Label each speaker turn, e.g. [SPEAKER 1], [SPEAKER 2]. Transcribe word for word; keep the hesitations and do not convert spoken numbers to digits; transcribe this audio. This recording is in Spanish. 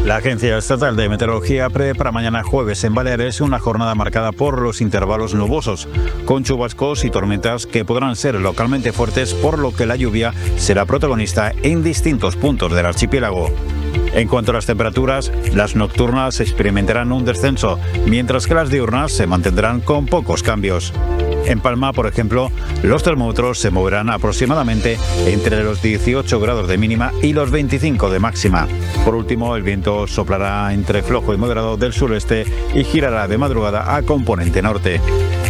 [SPEAKER 1] La Agencia Estatal de Meteorología prevé para mañana jueves en Baleares una jornada marcada por los intervalos nubosos, con chubascos y tormentas que podrán ser localmente fuertes, por lo que la lluvia será protagonista en distintos puntos del archipiélago. En cuanto a las temperaturas, las nocturnas experimentarán un descenso, mientras que las diurnas se mantendrán con pocos cambios. En Palma, por ejemplo, los termómetros se moverán aproximadamente entre los dieciocho grados de mínima y los veinticinco de máxima. Por último, el viento soplará entre flojo y moderado del sureste y girará de madrugada a componente norte.